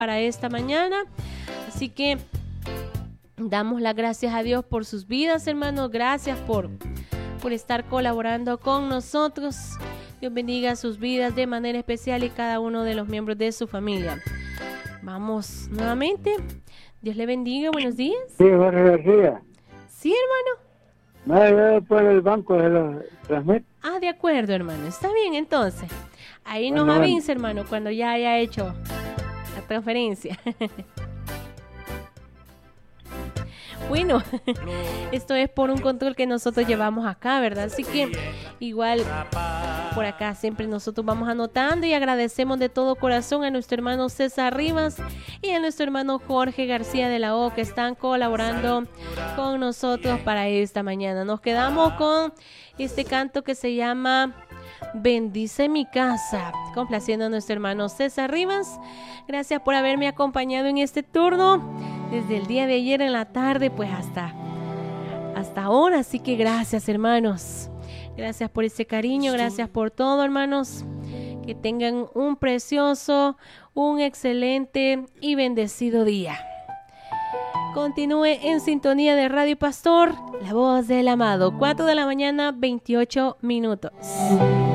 para esta mañana. Así que damos las gracias a Dios por sus vidas, hermanos. Gracias por estar colaborando con nosotros. Dios bendiga sus vidas de manera especial y cada uno de los miembros de su familia. Vamos nuevamente. Dios le bendiga. Buenos días. Sí, Jorge García. Sí, hermano. No, por el banco de los Transmet. Ah, de acuerdo, hermano. Está bien, entonces. Ahí nos avisa, hermano, cuando ya haya hecho la transferencia. Bueno, esto es por un control que nosotros llevamos acá, ¿verdad? Así que igual por acá siempre nosotros vamos anotando y agradecemos de todo corazón a nuestro hermano César Rivas y a nuestro hermano Jorge García de la O que están colaborando con nosotros para esta mañana. Nos quedamos con este canto que se llama Bendice mi casa, complaciendo a nuestro hermano César Rivas. Gracias por haberme acompañado en este turno desde el día de ayer en la tarde, pues hasta ahora. Así que gracias, hermanos. Gracias por ese cariño, gracias por todo, hermanos. Que tengan un precioso, un excelente y bendecido día. Continúe en sintonía de Radio Pastor, la voz del amado. 4 de la mañana, 28 minutos.